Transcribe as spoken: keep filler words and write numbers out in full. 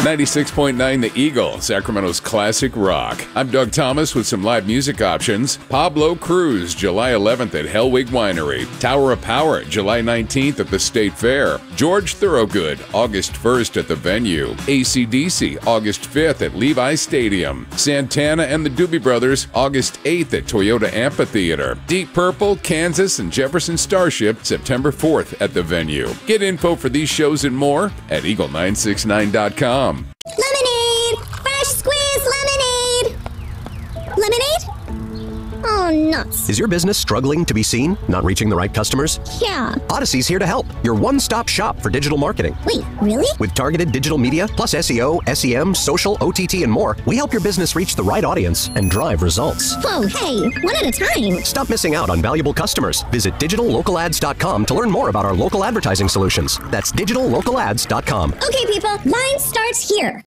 ninety-six point nine The Eagle, Sacramento's classic rock. I'm Doug Thomas with some live music options. Pablo Cruz, July eleventh at Hellwig Winery. Tower of Power, July nineteenth at the State Fair. George Thorogood, August first at the Venue. A C D C, August fifth at Levi Stadium. Santana and the Doobie Brothers, August eighth at Toyota Amphitheater. Deep Purple, Kansas, and Jefferson Starship, September fourth at the Venue. Get info for these shows and more at eagle nine six nine dot com. Lemonade! Fresh squeezed lemonade! Lemonade? Oh, nuts. Is your business struggling to be seen? Not reaching the right customers? Yeah. Odyssey's here to help. Your one-stop shop for digital marketing. Wait, really? With targeted digital media, plus S E O, S E M, social, O T T, and more, we help your business reach the right audience and drive results. Whoa, hey, one at a time. Stop missing out on valuable customers. Visit digital local ads dot com to learn more about our local advertising solutions. That's digital local ads dot com. Okay, people, line starts here.